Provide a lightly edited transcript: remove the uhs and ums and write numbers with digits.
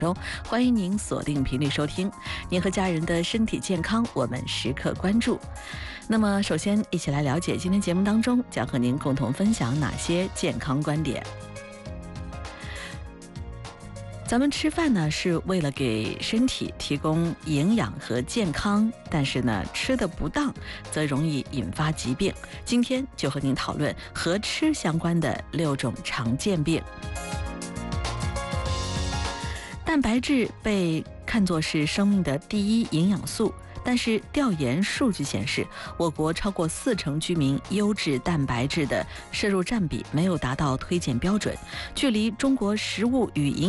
欢迎您锁定频率收听，您和家人的身体健康，我们时刻关注。那么，首先一起来了解今天节目当中将和您共同分享哪些健康观点。咱们吃饭呢，是为了给身体提供营养和健康，但是呢，吃得不当，则容易引发疾病。今天就和您讨论和吃相关的6种常见病。蛋白质被看作是生命的第一营养素，但是调研数据显示，我国超过40%居民优质蛋白质的摄入占比没有达到推荐标准，距离中国食物与营